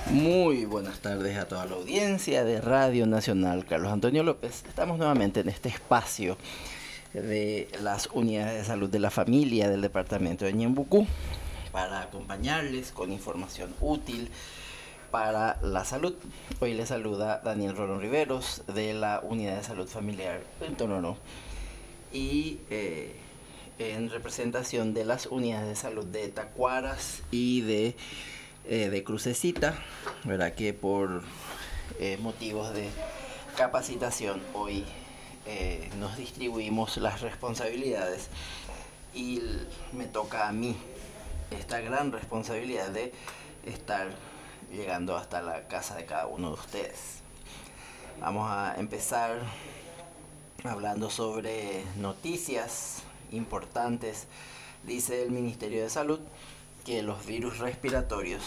Muy buenas tardes a toda la audiencia de Radio Nacional Carlos Antonio López. Estamos nuevamente en este espacio de las unidades de salud de la familia del departamento de Ñembucú para acompañarles con información útil para la salud. Hoy les saluda Daniel Rolón Riveros de la unidad de salud familiar en Tononó y en representación de las unidades de salud de Tacuaras y de Crucecita, ¿verdad? Que por motivos de capacitación hoy nos distribuimos las responsabilidades y me toca a mí esta gran responsabilidad de estar llegando hasta la casa de cada uno de ustedes. Vamos a empezar hablando sobre noticias importantes. Dice el Ministerio de Salud que los virus respiratorios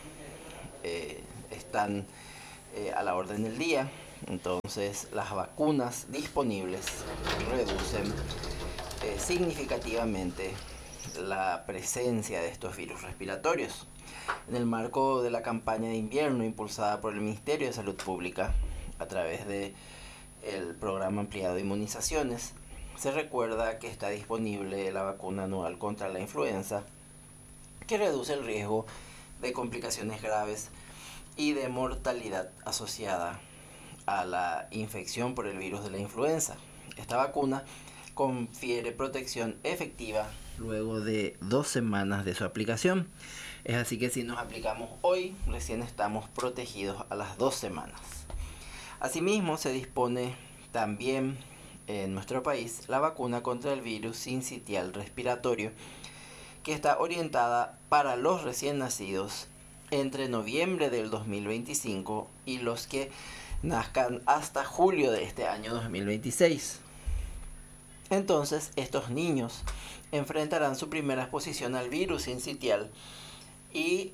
están a la orden del día. Entonces las vacunas disponibles reducen significativamente la presencia de estos virus respiratorios. En el marco de la campaña de invierno impulsada por el Ministerio de Salud Pública a través del programa ampliado de inmunizaciones, se recuerda que está disponible la vacuna anual contra la influenza, que reduce el riesgo de complicaciones graves y de mortalidad asociada a la infección por el virus de la influenza. Esta vacuna confiere protección efectiva luego de 2 semanas de su aplicación. Es así que si nos aplicamos hoy, recién estamos protegidos a las 2 semanas. Asimismo, se dispone también en nuestro país la vacuna contra el virus sincitial respiratorio, que está orientada para los recién nacidos entre noviembre del 2025 y los que nazcan hasta julio de este año 2026. Entonces, estos niños enfrentarán su primera exposición al virus sincitial y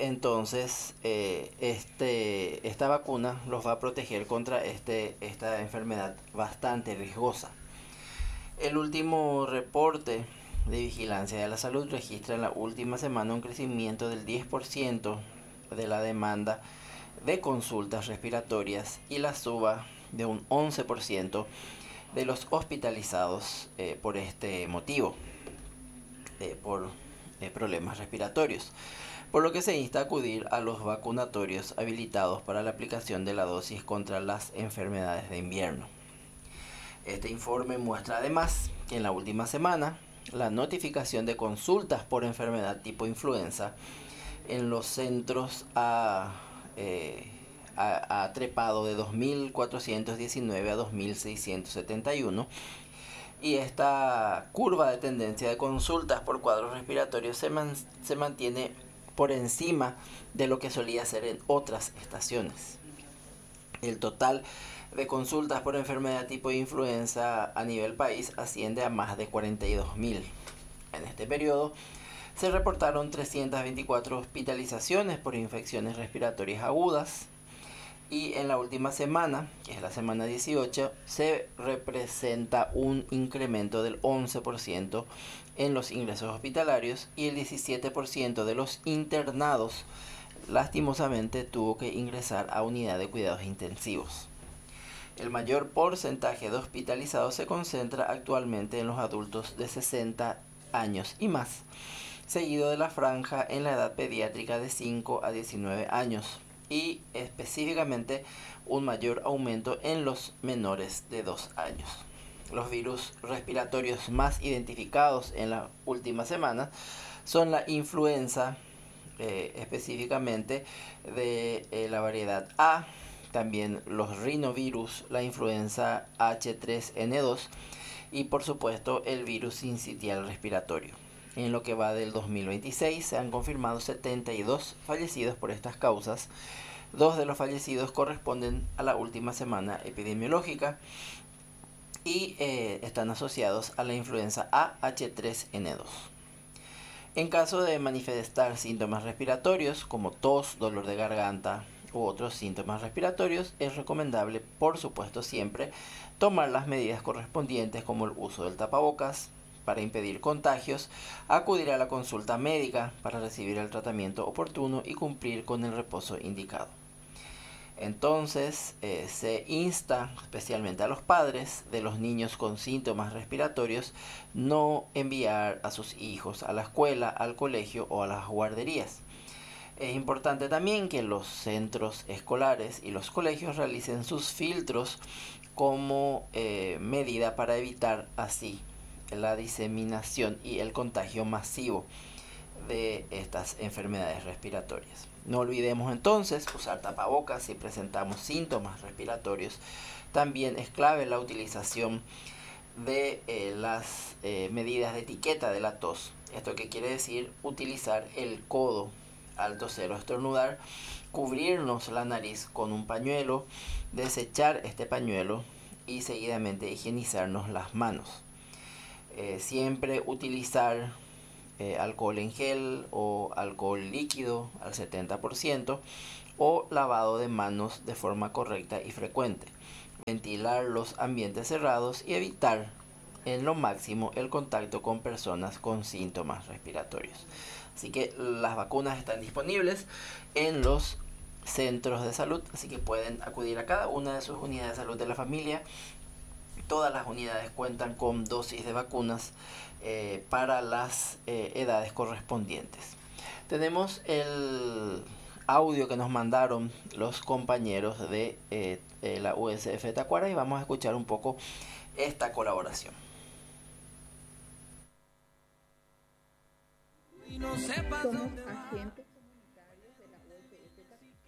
esta vacuna los va a proteger contra esta enfermedad bastante riesgosa. El último reporte de vigilancia de la salud registra en la última semana un crecimiento del 10% de la demanda de consultas respiratorias y la suba de un 11% de los hospitalizados por este motivo, por problemas respiratorios, por lo que se insta a acudir a los vacunatorios habilitados para la aplicación de la dosis contra las enfermedades de invierno. Este informe muestra además que en la última semana la notificación de consultas por enfermedad tipo influenza en los centros ha trepado de 2.419 a 2.671, y esta curva de tendencia de consultas por cuadros respiratorios se mantiene por encima de lo que solía ser en otras estaciones. El total de consultas por enfermedad tipo influenza a nivel país asciende a más de 42.000. En este periodo se reportaron 324 hospitalizaciones por infecciones respiratorias agudas y en la última semana, que es la semana 18, se representa un incremento del 11% en los ingresos hospitalarios y el 17% de los internados lastimosamente tuvo que ingresar a unidad de cuidados intensivos. El mayor porcentaje de hospitalizados se concentra actualmente en los adultos de 60 años y más, seguido de la franja en la edad pediátrica de 5 a 19 años y específicamente un mayor aumento en los menores de 2 años. Los virus respiratorios más identificados en la última semana son la influenza, específicamente de la variedad A, también los rinovirus, la influenza H3N2 y por supuesto el virus sincitial respiratorio. En lo que va del 2026 se han confirmado 72 fallecidos por estas causas. 2 de los fallecidos corresponden a la última semana epidemiológica y están asociados a la influenza AH3N2. En caso de manifestar síntomas respiratorios como tos, dolor de garganta u otros síntomas respiratorios, es recomendable, por supuesto, siempre tomar las medidas correspondientes como el uso del tapabocas, para impedir contagios, acudir a la consulta médica para recibir el tratamiento oportuno y cumplir con el reposo indicado. Entonces se insta especialmente a los padres de los niños con síntomas respiratorios no enviar a sus hijos a la escuela, al colegio o a las guarderías. Es importante también que los centros escolares y los colegios realicen sus filtros como medida para evitar así la diseminación y el contagio masivo de estas enfermedades respiratorias. No olvidemos entonces usar tapabocas si presentamos síntomas respiratorios. También es clave la utilización de las medidas de etiqueta de la tos. ¿Esto qué quiere decir? Utilizar el codo al toser o estornudar, cubrirnos la nariz con un pañuelo, desechar este pañuelo y seguidamente higienizarnos las manos. Siempre utilizar alcohol en gel o alcohol líquido al 70% o lavado de manos de forma correcta y frecuente. Ventilar los ambientes cerrados y evitar en lo máximo el contacto con personas con síntomas respiratorios. Así que las vacunas están disponibles en los centros de salud, así que pueden acudir a cada una de sus unidades de salud de la familia. Todas las unidades cuentan con dosis de vacunas para las edades correspondientes. Tenemos el audio que nos mandaron los compañeros de la USF Tacuara y vamos a escuchar un poco esta colaboración. Somos agentes